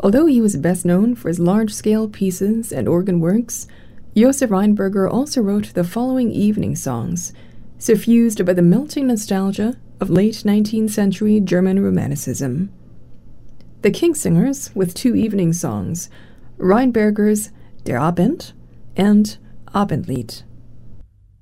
Although he was best known for his large-scale pieces and organ works, Josef Rheinberger also wrote the following evening songs, suffused by the melting nostalgia of late 19th century German Romanticism. The Kingsingers, with 2 evening songs, Rheinberger's Der Abend and Abendlied.